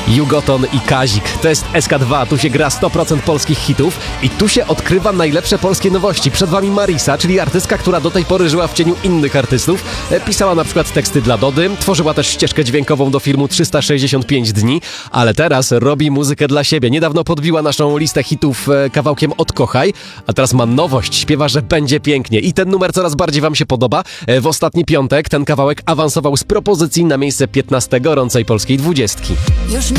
Jugoton i Kazik. To jest SK2, tu się gra 100% polskich hitów i tu się odkrywa najlepsze polskie nowości. Przed wami Marisa, czyli artystka, która do tej pory żyła w cieniu innych artystów. Pisała na przykład teksty dla Dody, tworzyła też ścieżkę dźwiękową do filmu 365 dni, ale teraz robi muzykę dla siebie. Niedawno podbiła naszą listę hitów kawałkiem Odkochaj, a teraz ma nowość, śpiewa, że będzie pięknie i ten numer coraz bardziej wam się podoba. W ostatni piątek ten kawałek awansował z propozycji na miejsce 15 gorącej polskiej 20.